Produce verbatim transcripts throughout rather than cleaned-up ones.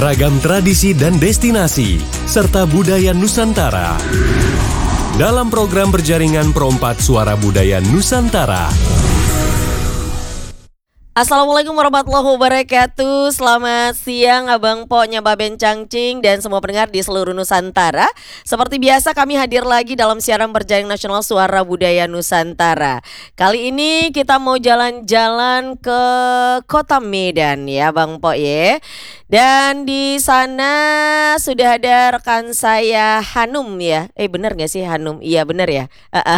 ragam tradisi dan destinasi, serta budaya Nusantara. Dalam program berjaringan Pro empat Suara Budaya Nusantara. Assalamualaikum warahmatullahi wabarakatuh. Selamat siang Abang Po, Nyaba Bencangcing, dan semua pendengar di seluruh Nusantara. Seperti biasa kami hadir lagi dalam siaran berjaring nasional Suara Budaya Nusantara. Kali ini kita mau jalan-jalan ke Kota Medan ya Bang Po ya. Dan di sana sudah ada rekan saya Hanum ya. Eh benar gak sih Hanum? Iya benar ya.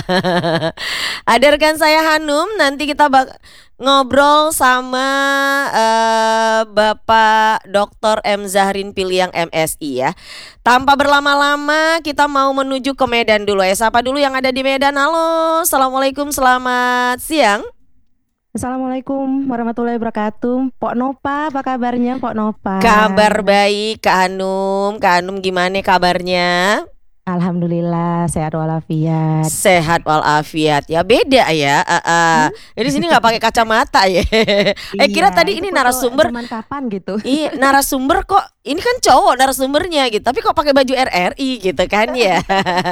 Ada rekan saya Hanum. Nanti kita bak ngobrol sama uh, Bapak doktor M. Zahrin Piliang M Si ya. Tanpa berlama-lama kita mau menuju ke Medan dulu ya. Siapa dulu yang ada di Medan? Halo, Assalamualaikum, selamat siang. Assalamualaikum warahmatullahi wabarakatuh. Pok Nopa, apa kabarnya Pok Nopa? Kabar baik Kak Hanum. Kak Hanum gimana kabarnya? Alhamdulillah sehat walafiat. Sehat walafiat ya, beda ya. Uh, uh. Hmm? Jadi sini nggak pakai kacamata ya. eh kira Iya, tadi ini narasumber. Zaman kapan gitu? Iya narasumber kok. Ini kan cowok narasumbernya gitu. Tapi kok pakai baju R R I gitu kan ya.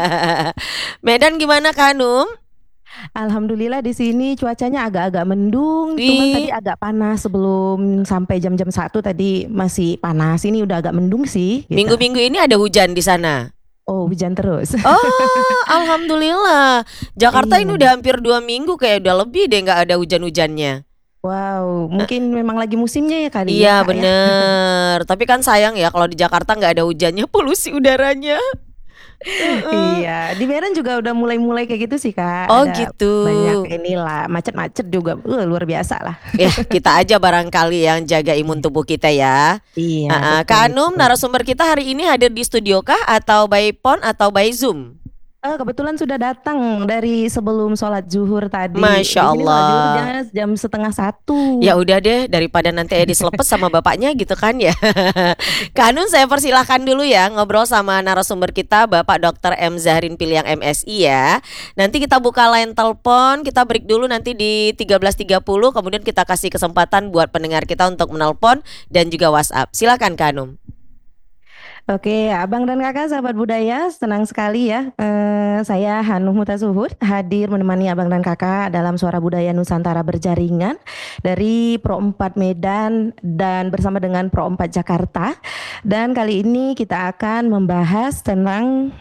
Medan gimana Kak Hanum? Alhamdulillah di sini cuacanya agak-agak mendung, cuman tadi agak panas sebelum sampai jam-jam satu tadi masih panas. Ini udah agak mendung sih. Gitu. Minggu-minggu ini ada hujan di sana. Oh hujan terus. Oh alhamdulillah. Jakarta iya. Ini udah hampir dua minggu kayak udah lebih deh nggak ada hujan-hujannya. Wow, mungkin uh, memang lagi musimnya ya kali. Iya ya, bener. Ya. Tapi kan sayang ya kalau di Jakarta nggak ada hujannya, polusi udaranya. Uh-uh. Iya, di Medan juga udah mulai-mulai kayak gitu sih Kak. Oh ada gitu. Banyak inilah macet-macet juga, uh, luar biasa lah. Ya kita aja barangkali yang jaga imun tubuh kita ya. Iya. Uh-uh. Kak Hanum, narasumber kita hari ini hadir di studio kah atau by phone atau by Zoom? Uh, kebetulan sudah datang dari sebelum sholat zuhur tadi. Masya Allah. Jam setengah satu. Ya udah deh, daripada nanti Edi selepet sama bapaknya gitu kan ya. Kak Hanum, saya persilahkan dulu ya ngobrol sama narasumber kita Bapak doktor M. Zahrin Piliang M Si ya. Nanti kita buka line telepon, kita break dulu nanti di tiga belas tiga puluh, kemudian kita kasih kesempatan buat pendengar kita untuk menelpon dan juga WhatsApp. Silakan Kak Hanum. Oke, Abang dan Kakak sahabat budaya, senang sekali ya. Uh, saya Hanum Mutasuhud hadir menemani Abang dan Kakak dalam Suara Budaya Nusantara berjaringan dari Pro empat Medan dan bersama dengan Pro empat Jakarta. Dan kali ini kita akan membahas tentang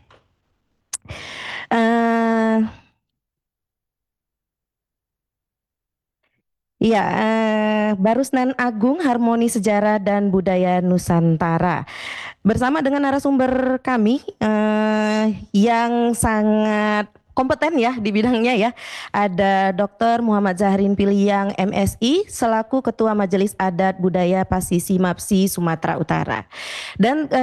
uh, Ya, eh, Barusnan Agung, Harmoni Sejarah dan Budaya Nusantara. Bersama dengan narasumber kami eh, yang sangat kompeten ya di bidangnya ya. Ada doktor Muhammad Zahrin Piliang M Si selaku Ketua Majelis Adat Budaya Pasisi Mapsi Sumatera Utara. Dan eh,